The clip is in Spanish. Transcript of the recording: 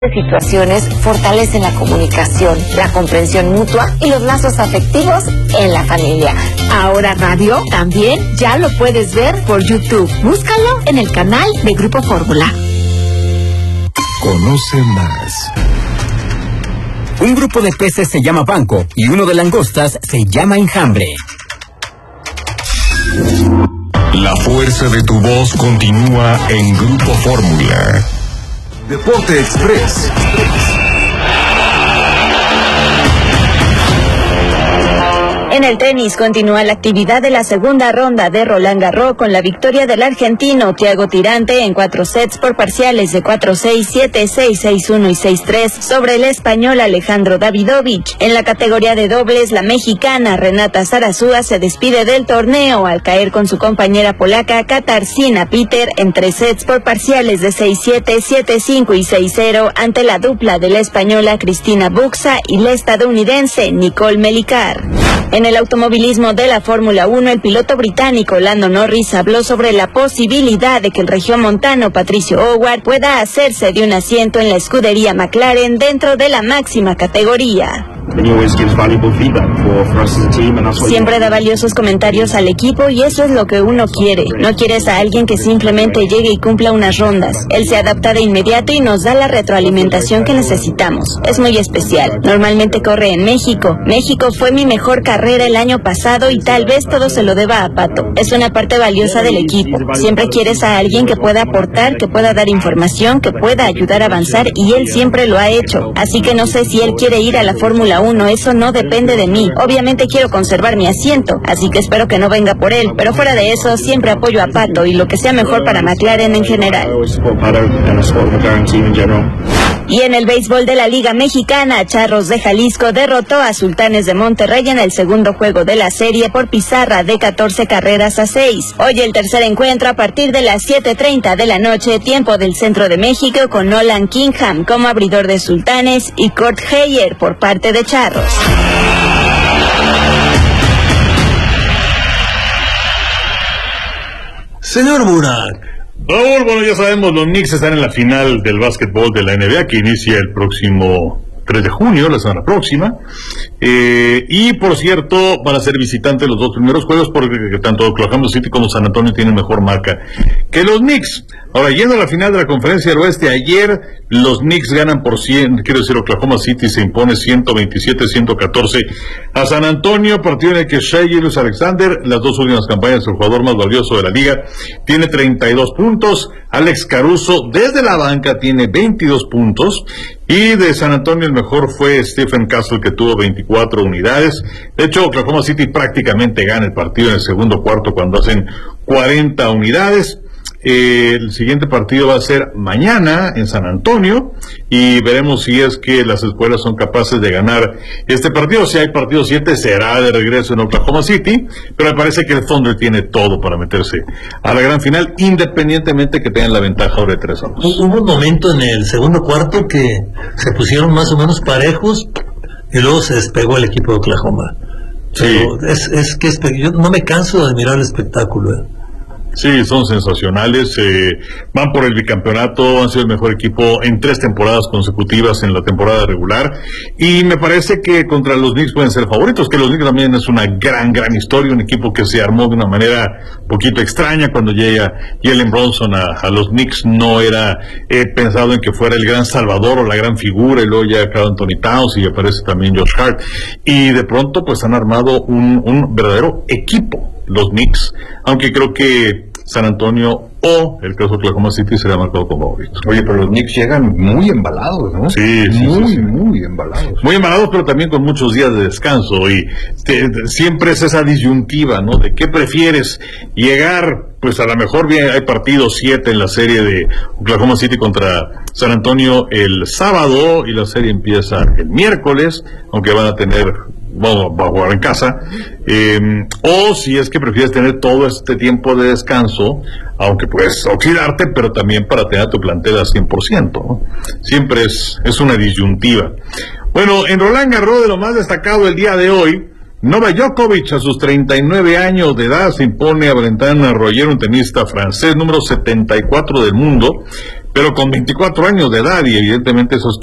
situaciones fortalecen la comunicación, la comprensión mutua y los lazos afectivos en la familia. Ahora radio también ya lo puedes ver por YouTube. Búscalo en el canal de Grupo Fórmula. Conoce más. Un grupo de peces se llama banco y uno de langostas se llama enjambre. La fuerza de tu voz continúa en Grupo Fórmula. Deporte Express. En el tenis continúa la actividad de la segunda ronda de Roland Garros con la victoria del argentino Thiago Tirante en 4 sets por parciales de 4-6, 7-6, 6-1 y 6-3 sobre el español Alejandro Davidovich. En la categoría de dobles, la mexicana Renata Zarazúa se despide del torneo al caer con su compañera polaca Katarzyna Peter en 3 sets por parciales de 6-7, 7-5 y 6-0 ante la dupla de la española Cristina Buxa y la estadounidense Nicole Melicar. En el automovilismo de la Fórmula 1, el piloto británico Lando Norris habló sobre la posibilidad de que el regiomontano Patricio Howard pueda hacerse de un asiento en la escudería McLaren dentro de la máxima categoría. Siempre da valiosos comentarios al equipo y eso es lo que uno quiere. No quieres a alguien que simplemente llegue y cumpla unas rondas. Él se adapta de inmediato y nos da la retroalimentación que necesitamos. Es muy especial. Normalmente corre en México. México fue mi mejor carrera el año pasado y tal vez todo se lo deba a Pato. Es una parte valiosa del equipo. Siempre quieres a alguien que pueda aportar, que pueda dar información, que pueda ayudar a avanzar y él siempre lo ha hecho. Así que no sé si él quiere ir a la Fórmula 1, eso no depende de mí. Obviamente quiero conservar mi asiento, así que espero que no venga por él, pero fuera de eso siempre apoyo a Pato y lo que sea mejor para McLaren en general. Y en el béisbol de la Liga Mexicana, Charros de Jalisco derrotó a Sultanes de Monterrey en el segundo juego de la serie por pizarra de 14 carreras a 6. Hoy el tercer encuentro a partir de las 7:30 de la noche, tiempo del centro de México, con Nolan Kingham como abridor de Sultanes y Kurt Heyer por parte de Charros. Señor Burak. Raúl, bueno, ya sabemos, los Knicks están en la final del básquetbol de la NBA, que inicia el próximo 3 de junio, la semana próxima. Y, por cierto, van a ser visitantes los 2 primeros juegos, porque tanto Oklahoma City como San Antonio tienen mejor marca que los Knicks. Ahora, yendo a la final de la Conferencia del Oeste, ayer los Knicks ganan por 100, quiero decir, Oklahoma City se impone 127-114 a San Antonio, partido en el que Shai Gilgeous-Alexander, las 2 últimas campañas, el jugador más valioso de la liga, tiene 32 puntos, Alex Caruso desde la banca tiene 22 puntos, y de San Antonio el mejor fue Stephen Castle, que tuvo 24 unidades. De hecho, Oklahoma City prácticamente gana el partido en el segundo cuarto cuando hacen 40 unidades. El siguiente partido va a ser mañana en San Antonio y veremos si es que las escuelas son capaces de ganar este partido. Si hay partido 7 será de regreso en Oklahoma City, pero me parece que el Thunder tiene todo para meterse a la gran final, independientemente que tengan la ventaja sobre 3 años. Hubo un momento en el segundo cuarto que se pusieron más o menos parejos y luego se despegó el equipo de Oklahoma. Sí. Es que yo no me canso de admirar el espectáculo. Sí, son sensacionales, van por el bicampeonato, han sido el mejor equipo en 3 temporadas consecutivas en la temporada regular, y me parece que contra los Knicks pueden ser favoritos, que los Knicks también es una gran historia, un equipo que se armó de una manera un poquito extraña cuando llega Jalen Brunson a los Knicks. No era pensado en que fuera el gran salvador o la gran figura, y luego ya Karl Anthony Towns y aparece también Josh Hart, y de pronto pues han armado un verdadero equipo los Knicks, aunque creo que San Antonio o el caso de Oklahoma City será marcado como favorito. Oye, pero los Knicks llegan muy embalados, ¿no? Sí. Muy embalados. Muy embalados, pero también con muchos días de descanso, y siempre es esa disyuntiva, ¿no? De qué prefieres llegar, pues a lo mejor bien hay partido 7 en la serie de Oklahoma City contra San Antonio el sábado y la serie empieza el miércoles, aunque van a tener, va a jugar en casa, o si es que prefieres tener todo este tiempo de descanso, aunque puedes oxidarte, pero también para tener a tu plantel al 100%, ¿no? Siempre es una disyuntiva. Bueno, en Roland Garros, de lo más destacado el día de hoy, Novak Djokovic, a sus 39 años de edad, se impone a Brendan Roger, un tenista francés, número 74 del mundo, pero con 24 años de edad, y evidentemente esos